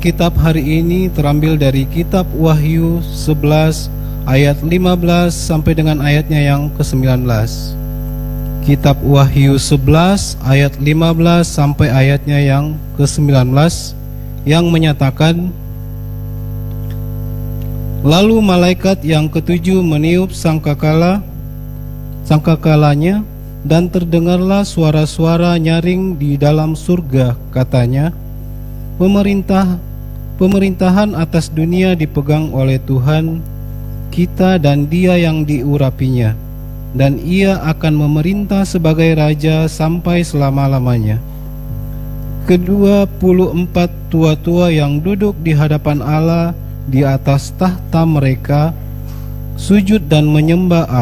Kitab hari ini terambil dari kitab Wahyu 11 ayat 15 sampai dengan ayatnya yang ke-19. Kitab Wahyu 11 ayat 15 sampai ayatnya yang ke-19 yang menyatakan, lalu malaikat yang ketujuh meniup sangkakalanya, dan terdengarlah suara-suara nyaring di dalam surga, katanya, Pemerintahan atas dunia dipegang oleh Tuhan kita dan Dia yang diurapinya, dan Ia akan memerintah sebagai Raja sampai selama-lamanya. Ke-24 tua-tua yang duduk di hadapan Allah di atas tahta mereka sujud dan menyembah Allah.